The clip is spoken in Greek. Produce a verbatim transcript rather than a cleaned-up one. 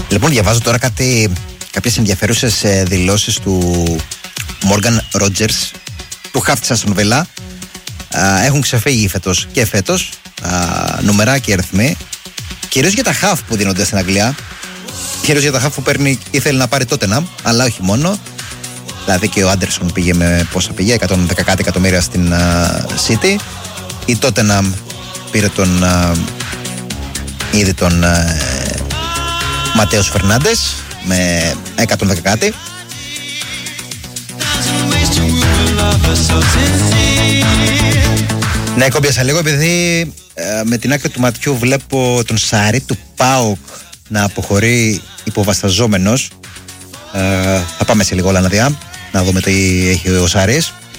Λοιπόν, διαβάζω τώρα κάτι, κάποιες ενδιαφέρουσες δηλώσεις του Morgan Rogers, του χαφ της Αστον Βίλα. Έχουν ξεφύγει φέτος και φέτος νούμερα και αριθμοί, κυρίως για τα χαφ που δίνονται στην Αγγλία, κυρίως για τα χαφ που παίρνει, ήθελε να πάρει Tottenham, αλλά όχι μόνο. Δηλαδή και ο Άντερσον πήγε με πόσα πήγε, εκατόν δέκα κάτι εκατομμύρια στην uh, City. Η Tottenham πήρε τον uh, ήδη τον uh, Ματέος Φερνάντες με εκατόν δέκα κάτι. Ναι, κόμπιασα λίγο επειδή uh, με την άκρη του ματιού βλέπω τον Σαρί του ΠΑΟΚ να αποχωρεί υποβασταζόμενος. Uh, θα πάμε σε λίγο Ολλανδία να δούμε τι έχει ο Σάρης.